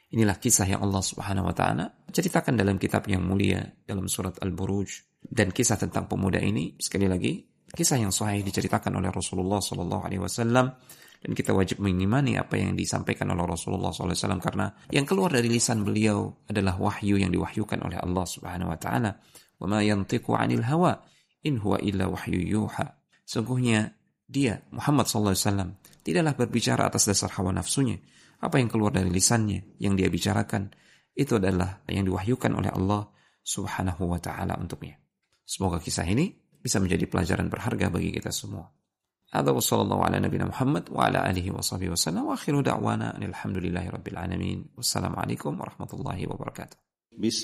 Inilah kisah yang Allah Subhanahu wa taala ceritakan dalam kitab yang mulia dalam surat Al-Buruj. Dan kisah tentang pemuda ini sekali lagi kisah yang sahih diceritakan oleh Rasulullah sallallahu alaihi wasallam, dan kita wajib mengimani apa yang disampaikan oleh Rasulullah sallallahu alaihi wasallam karena yang keluar dari lisan beliau adalah wahyu yang diwahyukan oleh Allah Subhanahu wa taala. Wa ma yantiqu 'anil hawa in huwa illa wahyu yuha. Sungguhnya dia Muhammad sallallahu alaihi wasallam tidaklah berbicara atas dasar hawa nafsunya. Apa yang keluar dari lisannya, yang dia bicarakan, itu adalah yang diwahyukan oleh Allah Subhanahu wa ta'ala untuknya. Semoga kisah ini bisa menjadi pelajaran berharga bagi kita semua. Hadza wa sallallahu ala nabiyina Muhammad wa ala alihi wa sahbihi wasallam wa akhiru da'wana alhamdulillahi rabbil alamin. Wassalamualaikum warahmatullahi wabarakatuh.